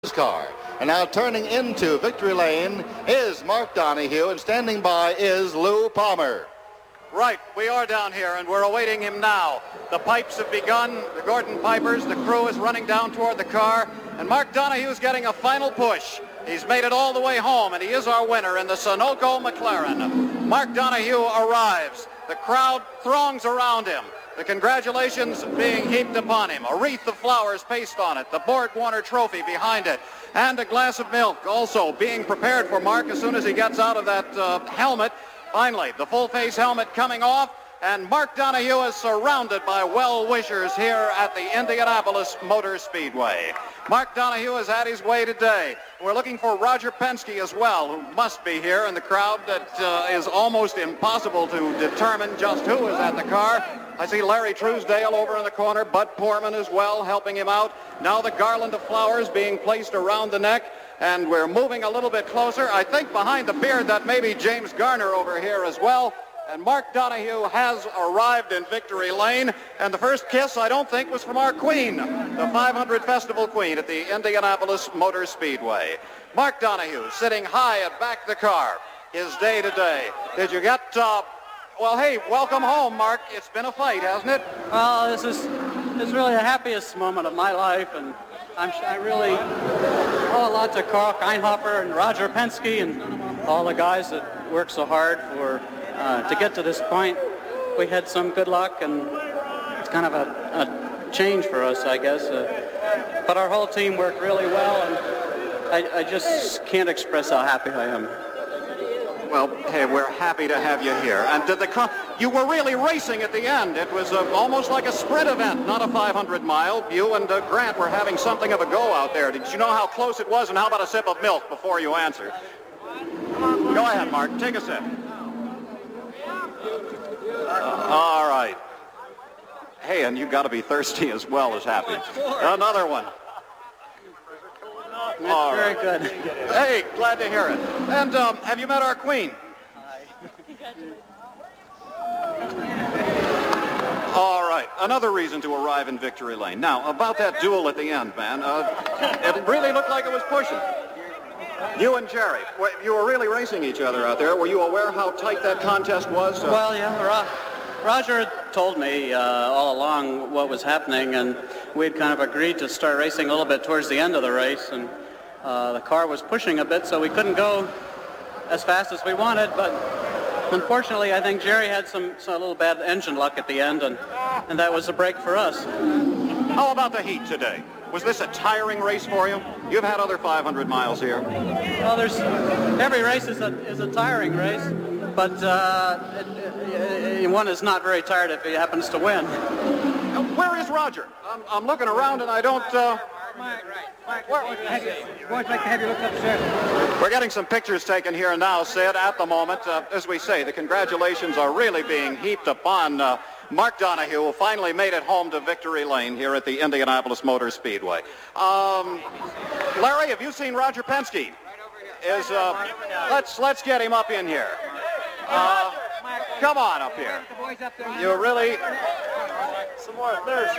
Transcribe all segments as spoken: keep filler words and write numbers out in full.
car. And now turning into victory lane is Mark Donohue, and standing by is Lou Palmer. Right, we are down here, and we're awaiting him now. The pipes have begun, the Gordon Pipers, the crew is running down toward the car, and Mark Donohue's getting a final push. He's made it all the way home, and he is our winner in the Sunoco McLaren. Mark Donohue arrives. The crowd throngs around him. The congratulations being heaped upon him. A wreath of flowers pasted on it. The Borg Warner trophy behind it. And a glass of milk also being prepared for Mark as soon as he gets out of that uh, helmet. Finally, the full-face helmet coming off. And Mark Donohue is surrounded by well-wishers here at the Indianapolis Motor Speedway. Mark Donohue has had his way today. We're looking for Roger Penske as well, who must be here in the crowd that uh, is almost impossible to determine just who is at the car. I see Larry Truesdale over in the corner, Bud Poorman as well, helping him out. Now the garland of flowers being placed around the neck, and we're moving a little bit closer. I think behind the beard that may be James Garner over here as well. And Mark Donohue has arrived in victory lane. And the first kiss, I don't think, was from our queen, the five hundred Festival Queen at the Indianapolis Motor Speedway. Mark Donohue sitting high at back the car. His day today. Did you get, uh, well, hey, welcome home, Mark. It's been a fight, hasn't it? Well, this is, this is really the happiest moment of my life. And I'm, I really owe a lot to Carl Keinhoffer and Roger Penske and all the guys that work so hard for Uh, to get to this point. We had some good luck, and it's kind of a, a change for us, I guess. Uh, but our whole team worked really well, and I, I just can't express how happy I am. Well, hey, we're happy to have you here. And did the co- you were really racing at the end. It was uh, almost like a sprint event, not a five hundred mile. You and uh, Grant were having something of a go out there. Did you know how close it was? And how about a sip of milk before you answer? Go ahead, Mark. Take a sip. All right. Hey, and you got to be thirsty as well as happy. Another one. That's All very right. good. Hey, glad to hear it. And um, have you met our queen? All right. Another reason to arrive in victory lane. Now, about that duel at the end, man, uh, it really looked like it was pushing. You and Jerry, you were really racing each other out there. Were you aware how tight that contest was? Uh, Well, yeah, Ro- Roger told me uh, all along what was happening, and we had kind of agreed to start racing a little bit towards the end of the race, and uh, the car was pushing a bit, so we couldn't go as fast as we wanted, but unfortunately, I think Jerry had some, some a little bad engine luck at the end, and, and that was a break for us. How about the heat today? Was this a tiring race for you? You've had other five hundred miles here. Well, there's every race is a is a tiring race, but uh, it, it, one is not very tired if he happens to win. Now, where is Roger? I'm, I'm looking around and I don't. Uh, Mark, Mark, Mark, I'd like to have you look upstairs. We're getting some pictures taken here now, Sid, at the moment. Uh, as we say, the congratulations are really being heaped upon uh, Mark Donohue, who finally made it home to victory lane here at the Indianapolis Motor Speedway. Um, Larry, have you seen Roger Penske? Is uh, let's let's get him up in here. Uh, come on up here. You really. Some more thirst,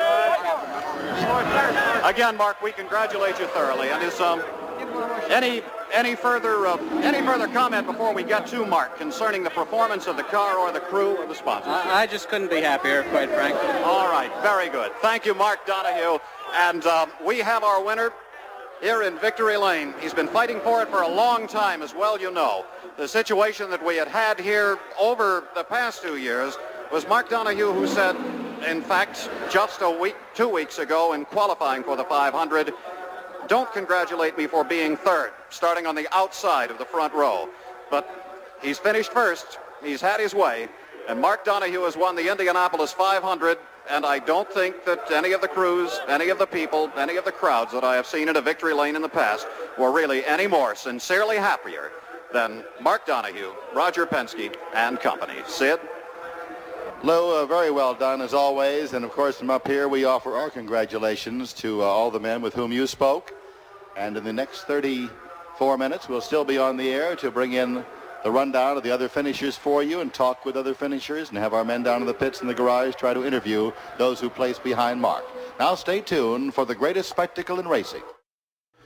right? Again, Mark, we congratulate you thoroughly. And is um, any any further uh, any further comment before we get to Mark concerning the performance of the car or the crew or the sponsors? I, I just couldn't be happier, quite frankly. All right, very good. Thank you, Mark Donohue. And um, we have our winner here in victory lane. He's been fighting for it for a long time, as well you know. The situation that we had had here over the past two years was Mark Donohue, who said, in fact, just a week, two weeks ago in qualifying for the five hundred, don't congratulate me for being third, starting on the outside of the front row. But he's finished first, he's had his way, and Mark Donohue has won the Indianapolis five hundred, and I don't think that any of the crews, any of the people, any of the crowds that I have seen in a victory lane in the past were really any more sincerely happier than Mark Donohue, Roger Penske, and company. Sid? Lou, uh, very well done as always, and of course from up here we offer our congratulations to uh, all the men with whom you spoke, and in the next thirty-four minutes we'll still be on the air to bring in the rundown of the other finishers for you and talk with other finishers and have our men down in the pits in the garage try to interview those who place behind Mark. Now stay tuned for the greatest spectacle in racing.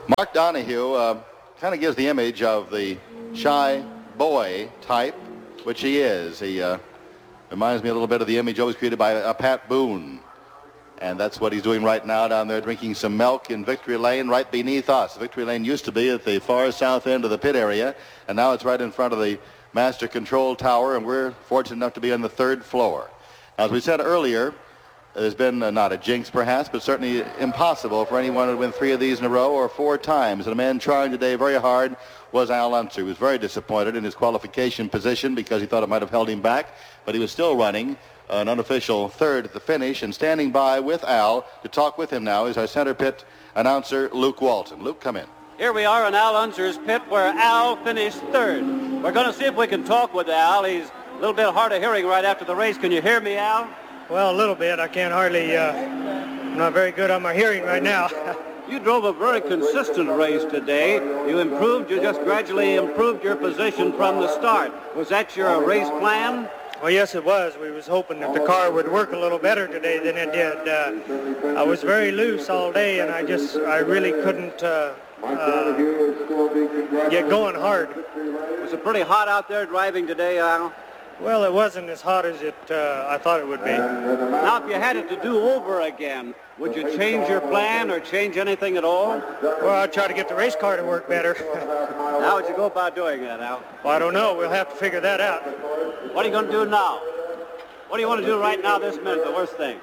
Mark Donahue uh, kind of gives the image of the shy boy type, which he is. He uh, reminds me a little bit of the image always created by uh, Pat Boone. And that's what he's doing right now down there, drinking some milk in Victory Lane right beneath us. Victory Lane used to be at the far south end of the pit area, and now it's right in front of the master control tower, and we're fortunate enough to be on the third floor. Now, as we said earlier, there's been uh, not a jinx perhaps, but certainly impossible for anyone to win three of these in a row or four times. And a man trying today very hard was Al Unser. He was very disappointed in his qualification position because he thought it might have held him back, but he was still running an unofficial third at the finish. And standing by with Al to talk with him now is our center pit announcer, Luke Walton. Luke, come in. Here we are in Al Unser's pit where Al finished third. We're going to see if we can talk with Al. He's a little bit hard of hearing right after the race. Can you hear me, Al? Well, a little bit. I can't hardly, uh, I'm not very good on my hearing right now. You drove a very consistent race today. You improved, you just gradually improved your position from the start. Was that your race plan? Well, yes, it was. We was hoping that the car would work a little better today than it did. Uh, I was very loose all day, and I just, I really couldn't uh, uh, get going hard. Was it pretty hot out there driving today, Al? Well, it wasn't as hot as it uh, I thought it would be. Now, if you had it to do over again, would you change your plan or change anything at all? Well, I'd try to get the race car to work better. How would you go about doing that, Al? Well, I don't know. We'll have to figure that out. What are you going to do now? What do you want to do right now this minute, the worst thing?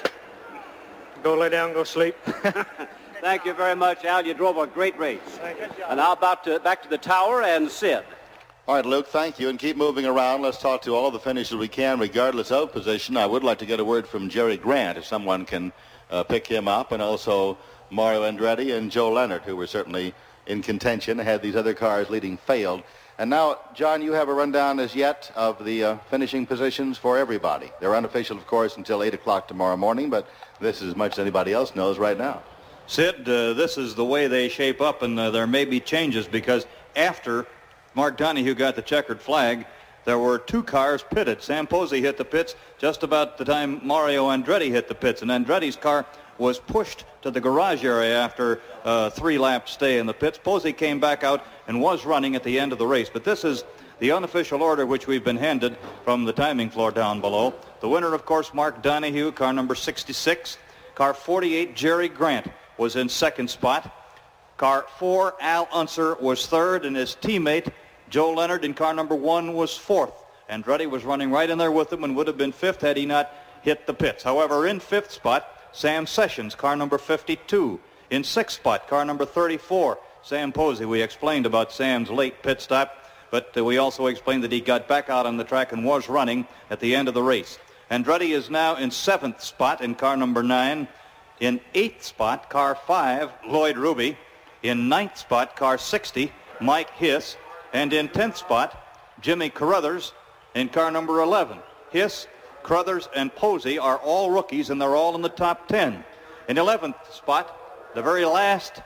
Go lay down, go sleep. Thank you very much, Al. You drove a great race. Thank you. And now about to, back to the tower and Sid. All right, Luke, thank you, and keep moving around. Let's talk to all the finishers we can, regardless of position. I would like to get a word from Jerry Grant, if someone can uh, pick him up, and also Mario Andretti and Joe Leonard, who were certainly in contention, had these other cars leading failed. And now, John, you have a rundown as yet of the uh, finishing positions for everybody. They're unofficial, of course, until eight o'clock tomorrow morning, but this is as much as anybody else knows right now. Sid, uh, this is the way they shape up, and uh, there may be changes because after Mark Donahue got the checkered flag, there were two cars pitted. Sam Posey hit the pits just about the time Mario Andretti hit the pits, and Andretti's car was pushed to the garage area after a three-lap stay in the pits. Posey came back out and was running at the end of the race. But this is the unofficial order which we've been handed from the timing floor down below. The winner, of course, Mark Donahue, car number sixty-six. Car forty-eight, Jerry Grant, was in second spot. Car four, Al Unser, was third, and his teammate, Joe Leonard, in car number one, was fourth. Andretti was running right in there with him and would have been fifth had he not hit the pits. However, in fifth spot, Sam Sessions, car number fifty-two. In sixth spot, car number thirty-four, Sam Posey. We explained about Sam's late pit stop, but uh, we also explained that he got back out on the track and was running at the end of the race. Andretti is now in seventh spot in car number nine. In eighth spot, car five, Lloyd Ruby. In ninth spot, car sixty, Mike Hiss. And in tenth spot, Jimmy Carruthers in car number eleven. Hiss, Carruthers, and Posey are all rookies, and they're all in the top ten. In eleventh spot, the very last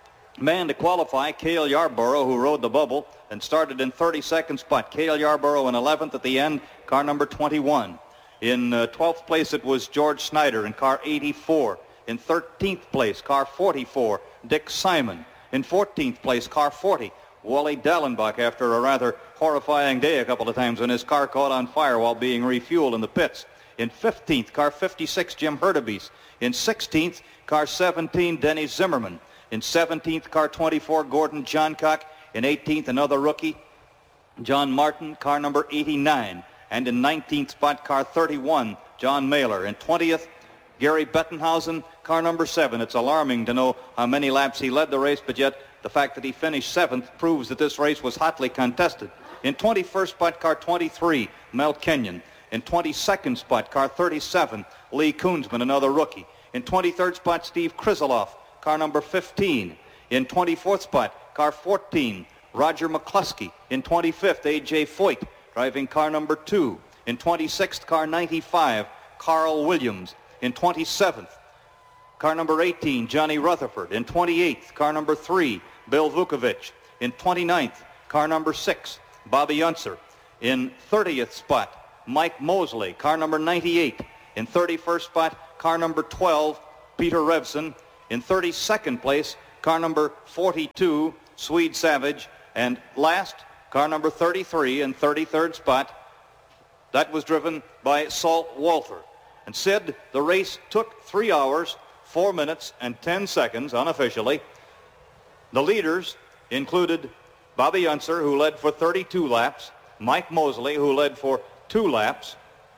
man to qualify, Cale Yarborough, who rode the bubble and started in thirty-second spot. Cale Yarborough in eleventh at the end, car number twenty-one. In uh, twelfth place, it was George Snyder in car eighty-four. In thirteenth place, car forty-four, Dick Simon. In fourteenth place, car forty, Wally Dallenbach, after a rather horrifying day a couple of times when his car caught on fire while being refueled in the pits. In fifteenth, car fifty-six, Jim Hurtubise. In sixteenth, car seventeen, Denny Zimmerman. In seventeenth, car twenty-four, Gordon Johncock. In eighteenth, another rookie, John Martin, car number eighty-nine. And in nineteenth spot, car thirty-one, John Mailer. In twentieth, Gary Bettenhausen, car number seven. It's alarming to know how many laps he led the race, but yet the fact that he finished seventh proves that this race was hotly contested. In twenty-first spot, car twenty-three, Mel Kenyon. In twenty-second spot, car thirty-seven, Lee Koonsman, another rookie. In twenty-third spot, Steve Krizeloff, car number fifteen. In twenty-fourth spot, car fourteen, Roger McCluskey. In twenty-fifth, A J Foyt, driving car number two. In twenty-sixth, car ninety-five, Carl Williams. In twenty-seventh, car number eighteen, Johnny Rutherford. In twenty-eighth, car number three, Bill Vukovich. In twenty-ninth, car number six, Bobby Unser. In thirtieth spot, Mike Mosley, car number ninety-eight. In thirty-first spot, car number twelve, Peter Revson. In thirty-second place, car number forty-two, Swede Savage, and last, car number thirty-three in thirty-third spot. That was driven by Salt Walther. And Sid, the race took three hours, four minutes, and ten seconds unofficially. The leaders included Bobby Unser, who led for thirty-two laps, Mike Mosley, who led for two laps,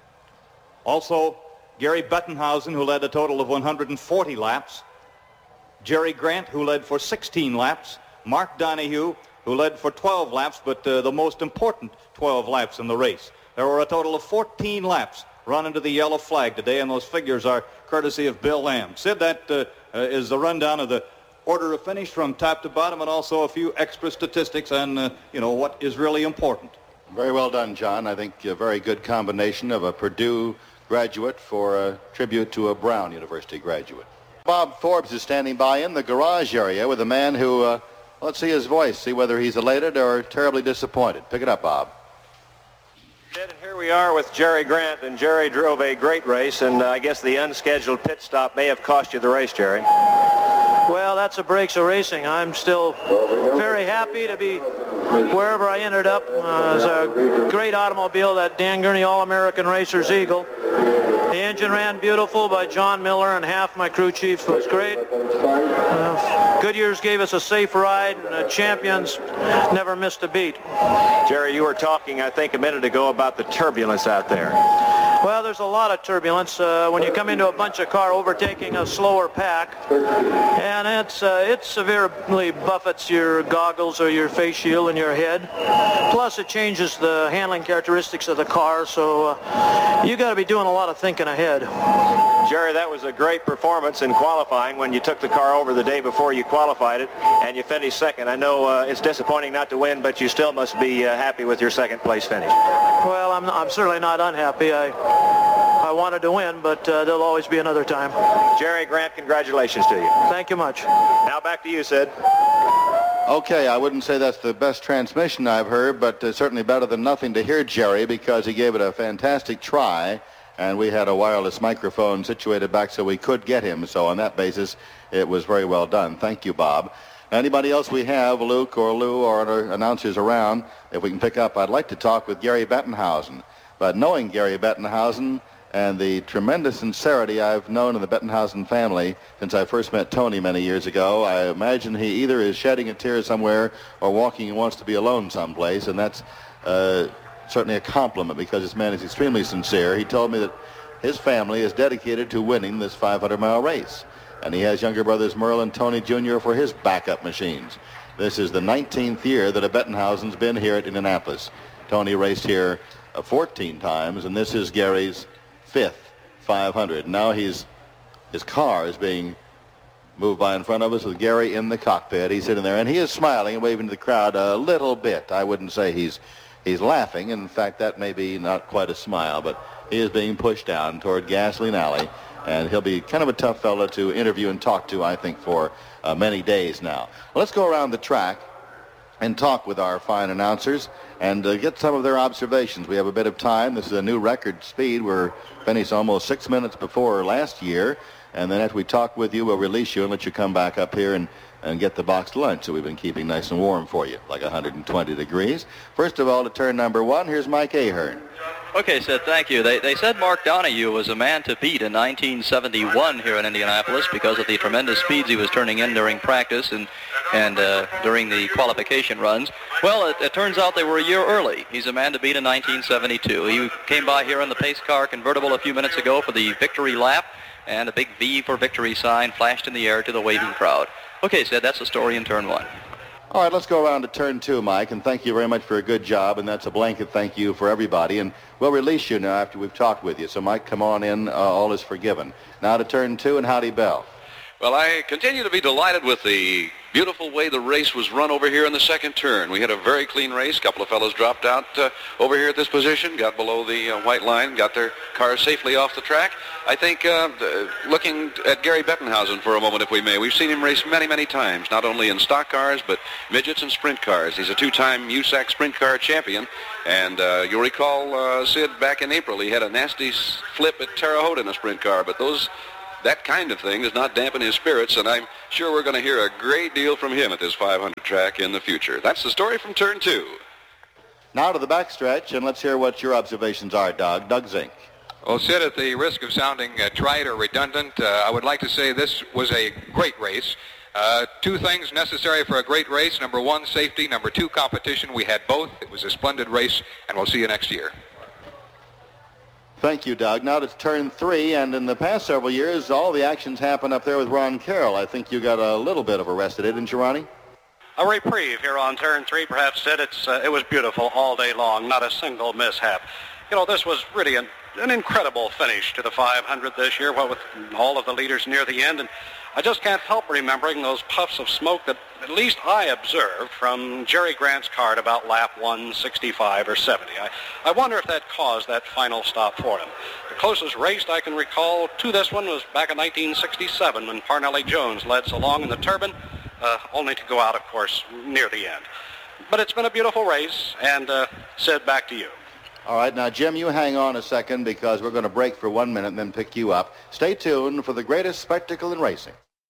also Gary Bettenhausen, who led a total of one hundred forty laps, Jerry Grant, who led for sixteen laps, Mark Donohue, who led for twelve laps, but uh, the most important twelve laps in the race. There were a total of fourteen laps run into the yellow flag today, and those figures are courtesy of Bill Lamb. Sid, that uh, uh, is the rundown of the order of finish from top to bottom, and also a few extra statistics on, uh, you know, what is really important. Very well done, John. I think a very good combination of a Purdue graduate for a tribute to a Brown University graduate. Bob Forbes is standing by in the garage area with a man who, uh, let's see his voice, see whether he's elated or terribly disappointed. Pick it up, Bob. And here we are with Jerry Grant, and Jerry drove a great race, and uh, I guess the unscheduled pit stop may have cost you the race, Jerry. Well, that's the breaks of racing. I'm still very happy to be wherever I ended up. Uh, it was a great automobile, that Dan Gurney All-American Racers Eagle. The engine ran beautiful by John Miller, and half my crew chiefs was great. Uh, Goodyear's gave us a safe ride, and the champions never missed a beat. Jerry, you were talking, I think, a minute ago about the turbulence out there. Well, there's a lot of turbulence uh, when you come into a bunch of car overtaking a slower pack, and it's uh, it severely buffets your goggles or your face shield in your head. Plus, it changes the handling characteristics of the car, so uh, you got to be doing a lot of thinking ahead. Jerry, that was a great performance in qualifying when you took the car over the day before you qualified it, and you finished second. I know uh, it's disappointing not to win, but you still must be uh, happy with your second place finish. Well, I'm, I'm certainly not unhappy. I I wanted to win, but uh, there'll always be another time. Jerry Grant, congratulations to you. Thank you much. Now back to you, Sid. Okay, I wouldn't say that's the best transmission I've heard, but uh, certainly better than nothing to hear Jerry, because he gave it a fantastic try, and we had a wireless microphone situated back so we could get him. So on that basis, it was very well done. Thank you, Bob. Anybody else we have, Luke or Lou or other announcers around, if we can pick up, I'd like to talk with Gary Bettenhausen. But knowing Gary Bettenhausen and the tremendous sincerity I've known in the Bettenhausen family since I first met Tony many years ago, I imagine he either is shedding a tear somewhere or walking and wants to be alone someplace, and that's uh, certainly a compliment, because this man is extremely sincere. He told me that his family is dedicated to winning this five hundred mile race, and he has younger brothers Merle and Tony Junior for his backup machines. This is the nineteenth year that a Bettenhausen's been here at Indianapolis. Tony raced here uh, fourteen times, and this is Gary's fifth five hundred. Now he's his car is being moved by in front of us with Gary in the cockpit. He's sitting there, and he is smiling and waving to the crowd a little bit. I wouldn't say he's he's laughing. In fact, that may be not quite a smile, but he is being pushed down toward Gasoline Alley, and he'll be kind of a tough fella to interview and talk to, I think, for uh, many days now. Well, let's go around the track and talk with our fine announcers and uh, get some of their observations. We have a bit of time. This is a new record speed. We're finished almost six minutes before last year, and then after we talk with you, we'll release you and let you come back up here and, and get the boxed lunch that we've been keeping nice and warm for you, like one hundred twenty degrees. First of all, to turn number one, here's Mike Ahern. Okay, Sid, thank you. They, they said Mark Donohue was a man to beat in nineteen seventy-one here in Indianapolis because of the tremendous speeds he was turning in during practice and, and uh, during the qualification runs. Well, it, it turns out they were a year early. He's a man to beat in nineteen seventy-two. He came by here in the pace car convertible a few minutes ago for the victory lap, and a big V for victory sign flashed in the air to the waving crowd. Okay, Sid, that's the story in turn one. All right, let's go around to turn two, Mike, and thank you very much for a good job, and that's a blanket thank you for everybody, and we'll release you now after we've talked with you. So, Mike, come on in. Uh, all is forgiven. Now to turn two, and Howdy Bell. Well, I continue to be delighted with the beautiful way the race was run over here in the second turn. We had a very clean race. A couple of fellows dropped out uh, over here at this position, got below the uh, white line, got their cars safely off the track. I think, uh, looking at Gary Bettenhausen for a moment, if we may, we've seen him race many, many times, not only in stock cars, but midgets and sprint cars. He's a two-time U S A C sprint car champion, and uh, you'll recall, uh, Sid, back in April, he had a nasty flip at Terre Haute in a sprint car, but those that kind of thing does not dampen his spirits, and I'm sure we're going to hear a great deal from him at this five hundred track in the future. That's the story from turn two. Now to the backstretch, and let's hear what your observations are, Doug. Doug Zink. Well, Sid, at the risk of sounding uh, trite or redundant, uh, I would like to say this was a great race. Uh, two things necessary for a great race. Number one, safety. Number two, competition. We had both. It was a splendid race, and we'll see you next year. Thank you, Doug. Now to turn three, and in the past several years, all the actions happened up there with Ron Carroll. I think you got a little bit of a rest today, didn't you, Ronnie? A reprieve here on turn three, perhaps, Sid. It's, uh, it was beautiful all day long, not a single mishap. You know, this was really an, an incredible finish to the five hundred this year, what with all of the leaders near the end. And I just can't help remembering those puffs of smoke that at least I observed from Jerry Grant's car at about lap one sixty-five or seventy. I, I wonder if that caused that final stop for him. The closest race I can recall to this one was back in nineteen sixty-seven when Parnelli Jones led so long in the Turbine, uh, only to go out, of course, near the end. But it's been a beautiful race, and uh, Sid, back to you. All right, now, Jim, you hang on a second because we're going to break for one minute and then pick you up. Stay tuned for the greatest spectacle in racing.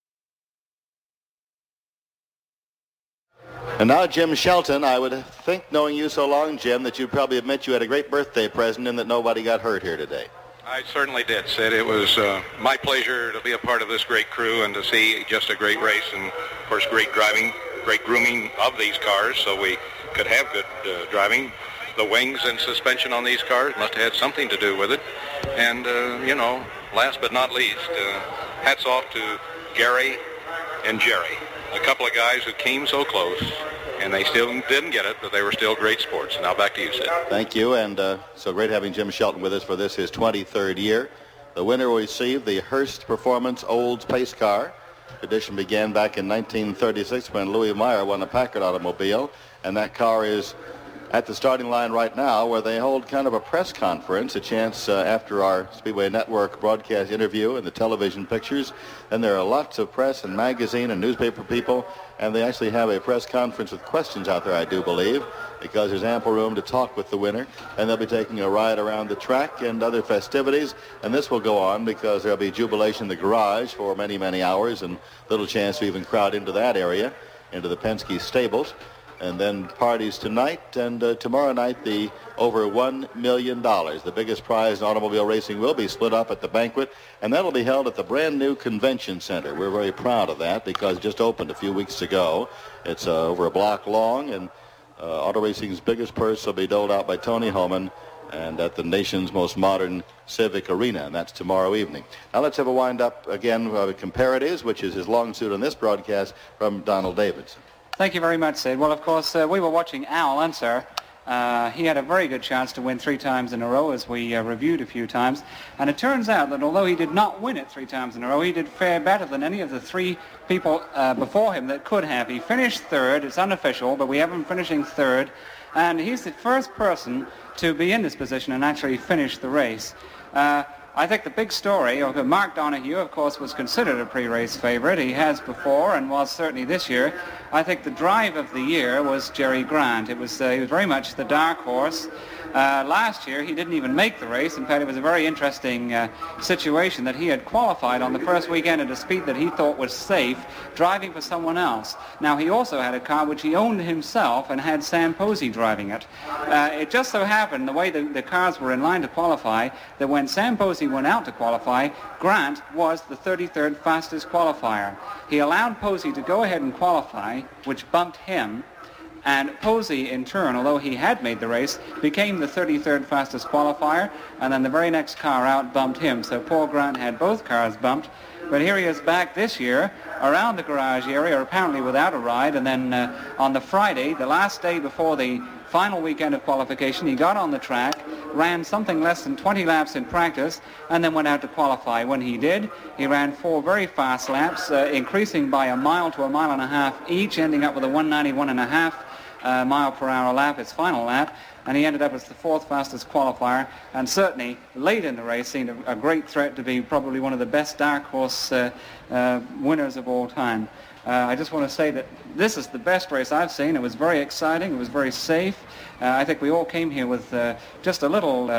And now, Jim Shelton, I would think, knowing you so long, Jim, that you'd probably admit you had a great birthday present and that nobody got hurt here today. I certainly did, Sid. It was uh, my pleasure to be a part of this great crew and to see just a great race and, of course, great driving, great grooming of these cars so we could have good uh, driving. The wings and suspension on these cars must have had something to do with it. And, uh, you know, last but not least, uh, hats off to Gary and Jerry, a couple of guys who came so close, and they still didn't get it, but they were still great sports. Now back to you, Sid. Thank you, and uh, so great having Jim Shelton with us for this, his twenty-third year. The winner will receive the Hearst Performance Olds Pace Car. Tradition began back in nineteen thirty-six when Louis Meyer won a Packard automobile, and that car is at the starting line right now where they hold kind of a press conference, a chance uh, after our Speedway Network broadcast interview and the television pictures. Then there are lots of press and magazine and newspaper people, and they actually have a press conference with questions out there, I do believe, because there's ample room to talk with the winner. And they'll be taking a ride around the track and other festivities, and this will go on because there'll be jubilation in the garage for many, many hours and little chance to even crowd into that area, into the Penske stables. And then parties tonight, and uh, tomorrow night the over one million dollars. The biggest prize in automobile racing will be split up at the banquet, and that'll be held at the brand new convention center. We're very proud of that because it just opened a few weeks ago. It's uh, over a block long, and uh, auto racing's biggest purse will be doled out by Tony Homan and at the nation's most modern civic arena, and that's tomorrow evening. Now let's have a wind-up again of Comparatives, which is his long suit on this broadcast, from Donald Davidson. Thank you very much, Sid. Well, of course, uh, we were watching Al Unser. Uh, he had a very good chance to win three times in a row, as we uh, reviewed a few times. And it turns out that although he did not win it three times in a row, he did fare better than any of the three people uh, before him that could have. He finished third. It's unofficial, but we have him finishing third. And he's the first person to be in this position and actually finish the race. Uh, I think the big story, okay, Mark Donohue, of course, was considered a pre-race favorite. He has before and was certainly this year. I think the drive of the year was Jerry Grant. It was, uh, he was very much the dark horse. Uh, last year, he didn't even make the race. In fact, it was a very interesting uh, situation that he had qualified on the first weekend at a speed that he thought was safe, driving for someone else. Now, he also had a car which he owned himself and had Sam Posey driving it. Uh, it just so happened, the way the, the cars were in line to qualify, that when Sam Posey went out to qualify, Grant was the thirty-third fastest qualifier. He allowed Posey to go ahead and qualify, which bumped him. And Posey, in turn, although he had made the race, became the thirty-third fastest qualifier, and then the very next car out bumped him. So Paul Grant had both cars bumped. But here he is back this year around the garage area, apparently without a ride. And then uh, on the Friday, the last day before the final weekend of qualification, he got on the track, ran something less than twenty laps in practice, and then went out to qualify. When he did, he ran four very fast laps, uh, increasing by a mile to a mile and a half each, ending up with a one ninety-one and a half uh, mile per hour lap, his final lap. And he ended up as the fourth fastest qualifier, and certainly late in the race seemed a, a great threat to be probably one of the best dark horse uh, uh, winners of all time. Uh, I just want to say that this is the best race I've seen. It was very exciting. It was very safe. Uh, I think we all came here with uh, just a little um,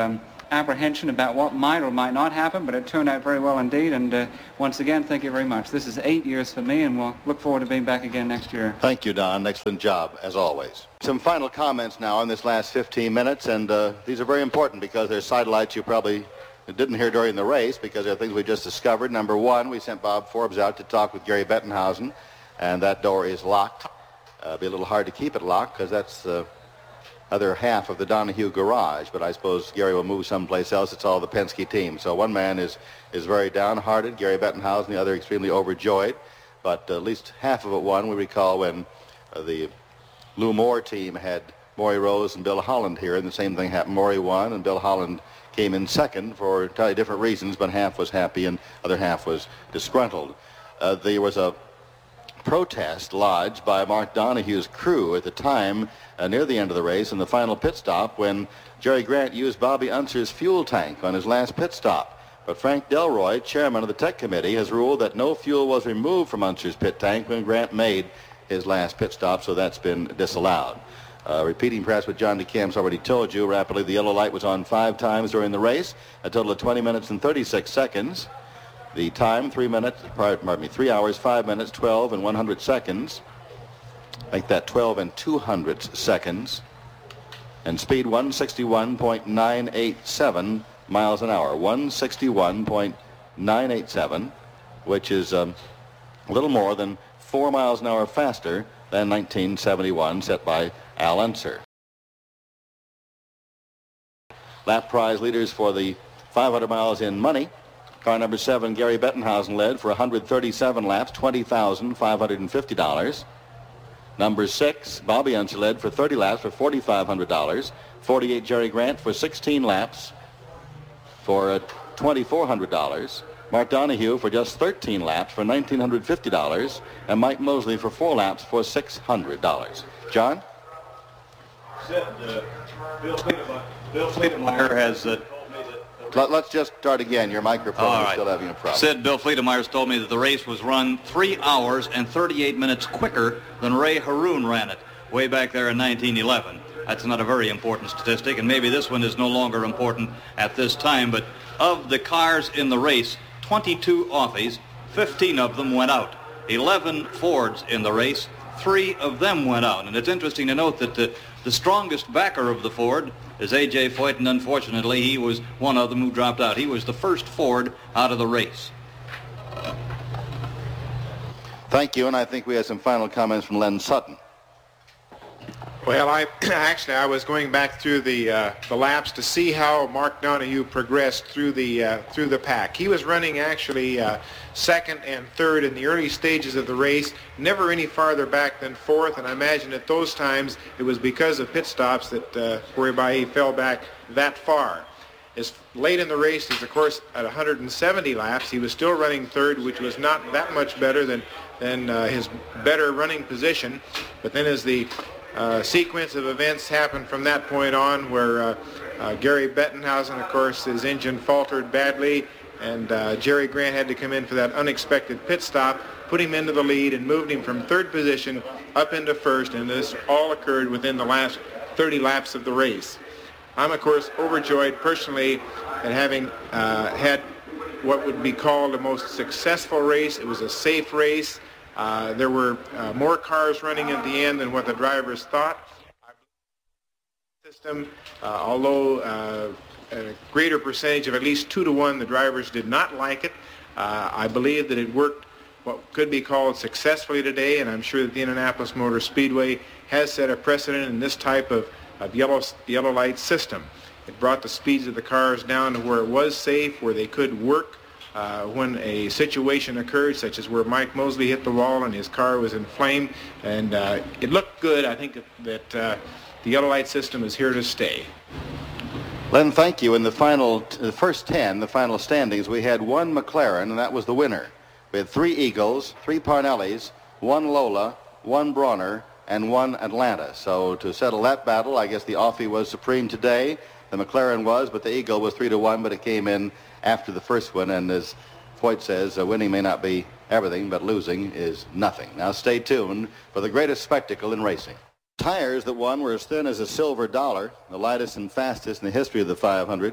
apprehension about what might or might not happen, but it turned out very well indeed. And uh, once again, thank you very much. This is eight years for me, and we'll look forward to being back again next year. Thank you, Don. Excellent job, as always. Some final comments now on this last fifteen minutes, and uh, these are very important because they're sidelights you probably didn't hear during the race because they're things we just discovered. Number one, we sent Bob Forbes out to talk with Gary Bettenhausen, and that door is locked. Uh, it'll be a little hard to keep it locked because that's the other half of the Donahue garage, but I suppose Gary will move someplace else. It's all the Penske team. So one man is, is very downhearted, Gary Bettenhausen, the other extremely overjoyed, but at least half of it won. We recall when uh, the Lou Moore team had Maury Rose and Bill Holland here, and the same thing happened. Maury won, and Bill Holland came in second for entirely different reasons, but half was happy and other half was disgruntled. Uh, there was a protest lodged by Mark Donahue's crew at the time uh, near the end of the race in the final pit stop when Jerry Grant used Bobby Unser's fuel tank on his last pit stop. But Frank Delroy, chairman of the tech committee, has ruled that no fuel was removed from Unser's pit tank when Grant made his last pit stop, so that's been disallowed. Uh, repeating perhaps what John DeCam's already told you rapidly, the yellow light was on five times during the race, a total of twenty minutes and thirty-six seconds. The time, three minutes, pardon me, three hours, five minutes, twelve and one hundred seconds. Make that twelve and two hundredths seconds. And speed one sixty-one point nine eight seven miles an hour. one sixty-one point nine eight seven, which is um, a little more than four miles an hour faster than nineteen seventy-one, set by Al Unser. Lap prize leaders for the five hundred miles in money. Car number seven, Gary Bettenhausen, led for one hundred thirty-seven laps, twenty thousand five hundred fifty dollars. Number six, Bobby Unser, led for thirty laps for four thousand five hundred dollars. forty-eight, Jerry Grant for sixteen laps for uh, two thousand four hundred dollars. Mark Donahue for just thirteen laps for one thousand nine hundred fifty dollars. And Mike Mosley for four laps for six hundred dollars. John? Said, uh, Bill Fleetemeyer, Bill Fleetemeyer has... Uh, Let, let's just start again. Your microphone All is right. still having a problem. Sid, Bill Fleetemeyer's told me that the race was run three hours and thirty-eight minutes quicker than Ray Haroon ran it way back there in nineteen eleven. That's not a very important statistic, and maybe this one is no longer important at this time, but of the cars in the race, twenty-two Offies, fifteen of them went out. eleven Fords in the race, three of them went out. And it's interesting to note that the, the strongest backer of the Ford is A J Foyt, and unfortunately he was one of them who dropped out. He was the first Ford out of the race. Thank you, and I think we have some final comments from Len Sutton. Well, I actually I was going back through the uh, the laps to see how Mark Donohue progressed through the uh, through the pack. He was running actually uh, second and third in the early stages of the race, never any farther back than fourth. And I imagine at those times it was because of pit stops that uh, whereby he fell back that far. As late in the race as, of course, at one hundred seventy laps, he was still running third, which was not that much better than than uh, his better running position. But then as the Uh, sequence of events happened from that point on where uh, uh, Gary Bettenhausen, of course, his engine faltered badly, and uh, Jerry Grant had to come in for that unexpected pit stop, put him into the lead and moved him from third position up into first, and this all occurred within the last thirty laps of the race. I'm, of course, overjoyed personally at having uh, had what would be called the most successful race. It was a safe race. Uh, there were uh, more cars running at the end than what the drivers thought. System, uh, although uh, a greater percentage of at least two to one, the drivers did not like it. Uh, I believe that it worked what could be called successfully today, and I'm sure that the Indianapolis Motor Speedway has set a precedent in this type of, of yellow, yellow light system. It brought the speeds of the cars down to where it was safe, where they could work Uh, when a situation occurred, such as where Mike Mosley hit the wall and his car was inflamed, and uh, it looked good. I think that uh, the yellow light system is here to stay. Len, thank you. In the final, the first ten, the final standings, we had one McLaren, and that was the winner. We had three Eagles, three Parnellis, one Lola, one Bronner, and one Atlanta. So to settle that battle, I guess the Offie was supreme today. The McLaren was, but the Eagle was three to one, but it came in after the first one, and as Foyt says, uh, winning may not be everything, but losing is nothing. Now stay tuned for the greatest spectacle in racing. Tires that won were as thin as a silver dollar, the lightest and fastest in the history of the five hundred.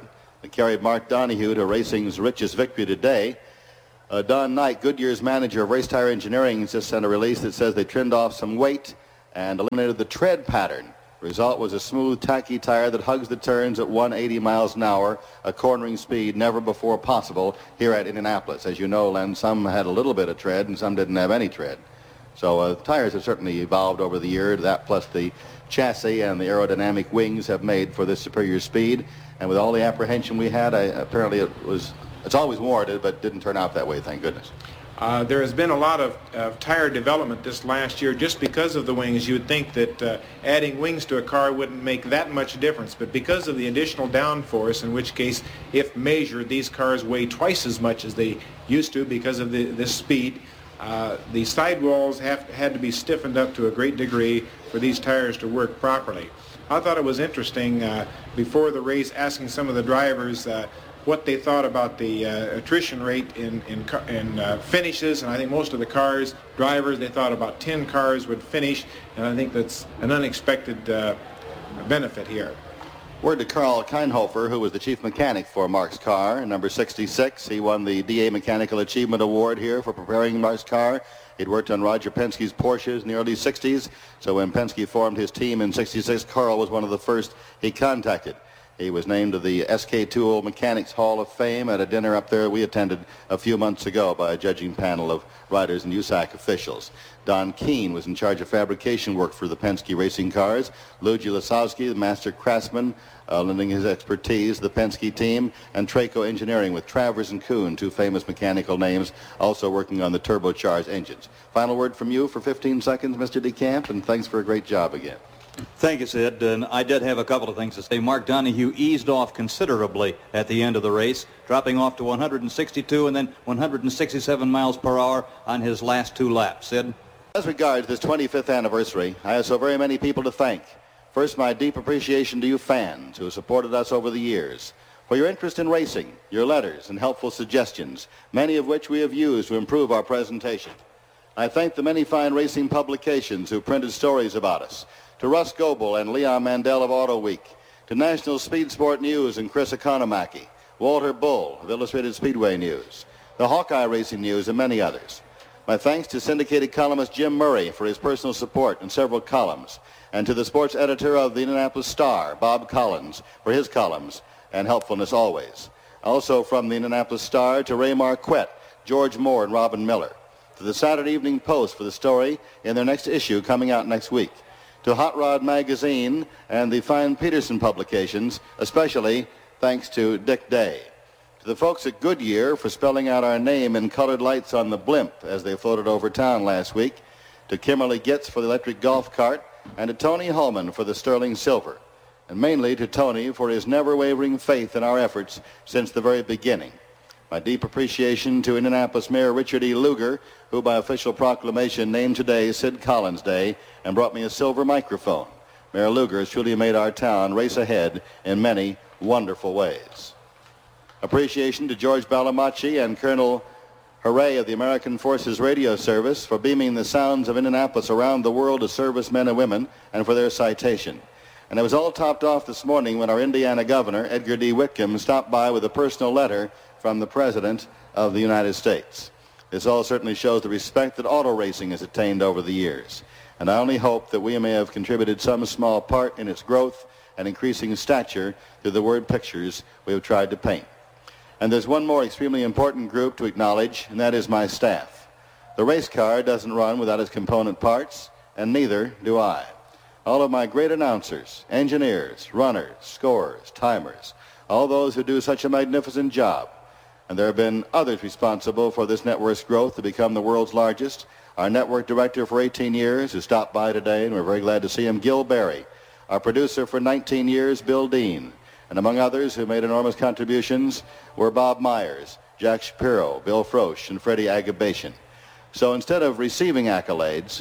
that carried Mark Donohue to racing's richest victory today. Uh, Don Knight, Goodyear's manager of race tire engineering, just sent a release that says they trimmed off some weight and eliminated the tread pattern. The result was a smooth, tacky tire that hugs the turns at one hundred eighty miles an hour, a cornering speed never before possible here at Indianapolis. As you know, Len, some had a little bit of tread and some didn't have any tread. So uh, tires have certainly evolved over the years. That plus the chassis and the aerodynamic wings have made for this superior speed. And with all the apprehension we had, I, apparently it was, it's always warranted, but didn't turn out that way, thank goodness. Uh, there has been a lot of uh, tire development this last year just because of the wings. You would think that uh, adding wings to a car wouldn't make that much difference, but because of the additional downforce, in which case, if measured, these cars weigh twice as much as they used to because of the, this speed. Uh, the sidewalls have had to be stiffened up to a great degree for these tires to work properly. I thought it was interesting uh, before the race asking some of the drivers uh, what they thought about the uh, attrition rate in, in, in uh, finishes, and I think most of the cars, drivers, they thought about ten cars would finish, and I think that's an unexpected uh, benefit here. Word to Carl Keinhofer, who was the chief mechanic for Mark's car, number sixty-six. He won the D A Mechanical Achievement Award here for preparing Mark's car. He'd worked on Roger Penske's Porsches in the early sixties, so when Penske formed his team in sixty-six, Carl was one of the first he contacted. He was named to the S K Tool Mechanics Hall of Fame at a dinner up there we attended a few months ago by a judging panel of riders and U S A C officials. Don Keene was in charge of fabrication work for the Penske racing cars. Luigi Lasowski, the master craftsman, uh, lending his expertise to the Penske team, and Traco Engineering with Travers and Kuhn, two famous mechanical names, also working on the turbocharged engines. Final word from you for fifteen seconds, Mister DeCamp, and thanks for a great job again. Thank you, Sid. And I did have a couple of things to say. Mark Donohue eased off considerably at the end of the race, dropping off to one hundred sixty-two and then one hundred sixty-seven miles per hour on his last two laps. Sid? As regards this twenty-fifth anniversary, I have so very many people to thank. First, my deep appreciation to you fans who have supported us over the years, for your interest in racing, your letters, and helpful suggestions, many of which we have used to improve our presentation. I thank the many fine racing publications who printed stories about us, to Russ Goebel and Leon Mandel of Auto Week, to National Speed Sport News and Chris Economaki, Walter Bull of Illustrated Speedway News, the Hawkeye Racing News, and many others. My thanks to syndicated columnist Jim Murray for his personal support in several columns, and to the sports editor of the Indianapolis Star, Bob Collins, for his columns and helpfulness always. Also from the Indianapolis Star to Ray Marquette, George Moore, and Robin Miller. To the Saturday Evening Post for the story in their next issue coming out next week. To Hot Rod Magazine and the fine Peterson publications, especially thanks to Dick Day. To the folks at Goodyear for spelling out our name in colored lights on the blimp as they floated over town last week. To Kimberly Gitz for the electric golf cart, and to Tony Holman for the sterling silver. And mainly to Tony for his never-wavering faith in our efforts since the very beginning. My deep appreciation to Indianapolis Mayor Richard E. Lugar, who by official proclamation named today Sid Collins Day and brought me a silver microphone. Mayor Lugar has truly made our town race ahead in many wonderful ways. Appreciation to George Balamachi and Colonel Hooray of the American Forces Radio Service for beaming the sounds of Indianapolis around the world to servicemen and women and for their citation. And it was all topped off this morning when our Indiana governor, Edgar D. Whitcomb, stopped by with a personal letter from the President of the United States. This all certainly shows the respect that auto racing has attained over the years. And I only hope that we may have contributed some small part in its growth and increasing stature through the word pictures we have tried to paint. And there's one more extremely important group to acknowledge, and that is my staff. The race car doesn't run without its component parts, and neither do I. All of my great announcers, engineers, runners, scorers, timers, all those who do such a magnificent job. And there have been others responsible for this network's growth to become the world's largest. Our network director for eighteen years, who stopped by today, and we're very glad to see him, Gil Berry. Our producer for nineteen years, Bill Dean. And among others who made enormous contributions were Bob Myers, Jack Shapiro, Bill Frosch, and Freddie Agabation. So instead of receiving accolades,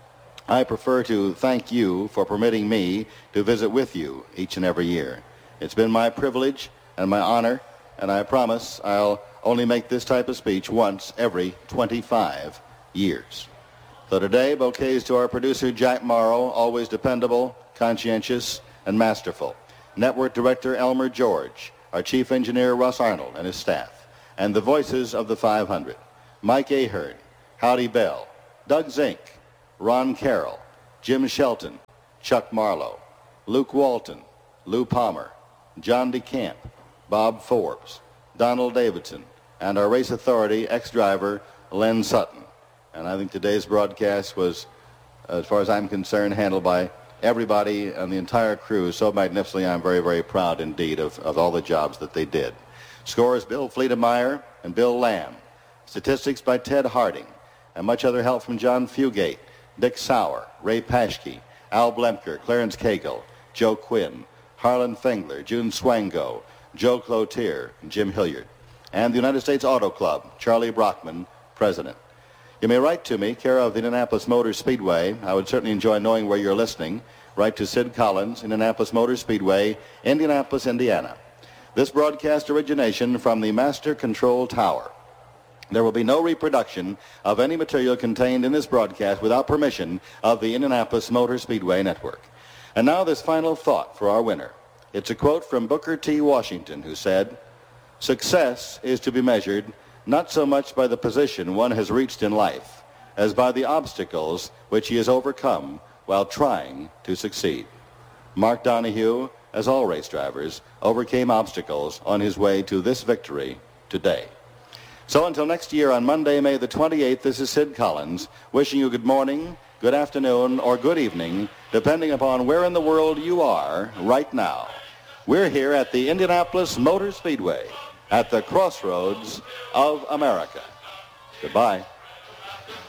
I prefer to thank you for permitting me to visit with you each and every year. It's been my privilege and my honor, and I promise I'll only make this type of speech once every twenty-five years. So today, bouquets to our producer, Jack Morrow, always dependable, conscientious, and masterful. Network Director Elmer George, our chief engineer, Russ Arnold, and his staff, and the voices of the five hundred, Mike Ahern, Howdy Bell, Doug Zink, Ron Carroll, Jim Shelton, Chuck Marlowe, Luke Walton, Lou Palmer, John DeCamp, Bob Forbes, Donald Davidson, and our race authority, ex-driver, Len Sutton. And I think today's broadcast was, as far as I'm concerned, handled by everybody and the entire crew so magnificently. I'm very, very proud indeed of, of all the jobs that they did. Scores, Bill Fleetemeyer and Bill Lamb. Statistics by Ted Harding, and much other help from John Fugate, Dick Sauer, Ray Paschke, Al Blemker, Clarence Cagle, Joe Quinn, Harlan Fengler, June Swango, Joe Cloutier, and Jim Hilliard. And the United States Auto Club, Charlie Brockman, President. You may write to me, care of the Indianapolis Motor Speedway. I would certainly enjoy knowing where you're listening. Write to Sid Collins, Indianapolis Motor Speedway, Indianapolis, Indiana. This broadcast origination from the Master Control Tower. There will be no reproduction of any material contained in this broadcast without permission of the Indianapolis Motor Speedway Network. And now this final thought for our winner. It's a quote from Booker T. Washington, who said, "Success is to be measured not so much by the position one has reached in life as by the obstacles which he has overcome while trying to succeed." Mark Donohue, as all race drivers, overcame obstacles on his way to this victory today. So until next year on Monday, May the twenty-eighth, this is Sid Collins wishing you good morning, good afternoon, or good evening, depending upon where in the world you are right now. We're here at the Indianapolis Motor Speedway, at the crossroads of America. Goodbye.